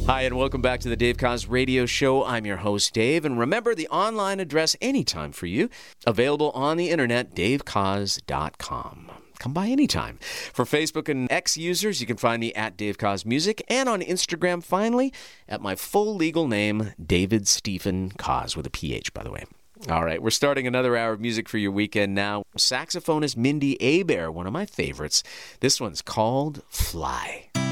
Hi, and welcome back to the Dave Koz Radio Show. I'm your host, Dave. And remember, the online address anytime for you, available on the internet, davekoz.com. Come by anytime. For Facebook and X users, you can find me at Dave Koz Music, and on Instagram, finally, at my full legal name, David Stephen Koz, with a PH, by the way. All right, we're starting another hour of music for your weekend now. Saxophonist Mindi Abair, one of my favorites. This one's called Fly.